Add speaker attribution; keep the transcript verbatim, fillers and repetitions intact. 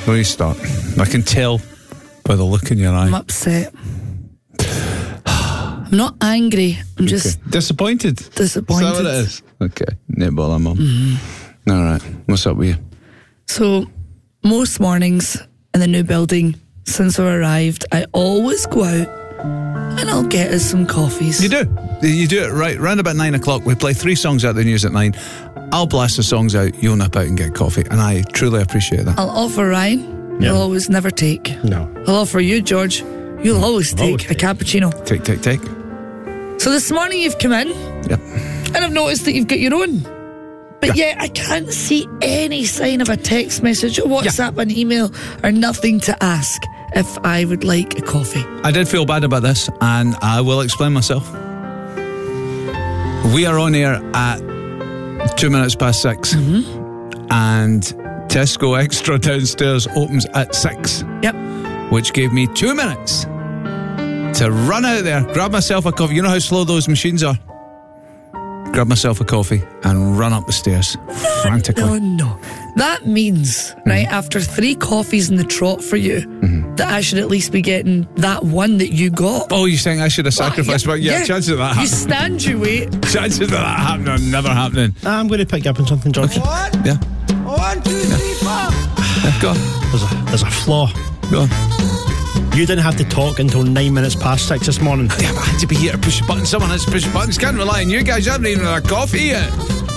Speaker 1: Where do you start? I can tell by the look in your eye.
Speaker 2: I'm upset. I'm not angry. I'm just
Speaker 1: okay. disappointed.
Speaker 2: Disappointed.
Speaker 1: Is that what it is? Okay. No bother, Mum. Mm-hmm. All right. What's up with you?
Speaker 2: So, most mornings in the new building since I arrived, I always go out and I'll get us some coffees.
Speaker 1: You do. You do it right. Round about nine o'clock, we play three songs out the news at nine. I'll blast the songs out, you'll nip out and get coffee. And I truly appreciate that.
Speaker 2: I'll offer Ryan,
Speaker 3: yeah.
Speaker 2: You'll always never take.
Speaker 3: No.
Speaker 2: I'll offer you, George, you'll always take
Speaker 3: always
Speaker 2: a
Speaker 3: take.
Speaker 2: cappuccino.
Speaker 1: Take, take, take.
Speaker 2: So this morning you've come in.
Speaker 1: Yep.
Speaker 2: And I've noticed that you've got your own. But yeah. yet I can't see any sign of a text message or WhatsApp, yeah. an email, or nothing to ask if I would like a coffee.
Speaker 1: I did feel bad about this, and I will explain myself. We are on air at two minutes past six,
Speaker 2: mm-hmm.
Speaker 1: and Tesco Extra downstairs opens at six.
Speaker 2: Yep.
Speaker 1: Which gave me two minutes to run out there, grab myself a coffee. You know how slow those machines are? Grab myself a coffee and run up the stairs frantically.
Speaker 2: No, no. That means, mm-hmm. right, after three coffees in the trot for you, mm-hmm. that I should at least be getting that one that you got.
Speaker 1: Oh, you're saying I should have sacrificed?
Speaker 2: Oh,
Speaker 1: well, yeah, yeah, chances of that happening.
Speaker 2: You stand your weight.
Speaker 1: Chances of that happening are never happening.
Speaker 3: I'm going to pick you up on something, George.
Speaker 1: Okay.
Speaker 4: One,
Speaker 1: yeah.
Speaker 4: one, two, three, four.
Speaker 1: Yeah, go on.
Speaker 3: There's a, there's a flaw.
Speaker 1: Go on.
Speaker 3: You didn't have to talk until nine minutes past six this morning.
Speaker 1: Yeah, but I had to be here to push the buttons. Someone has to push the buttons. Can't rely on you guys. I haven't even had a coffee yet.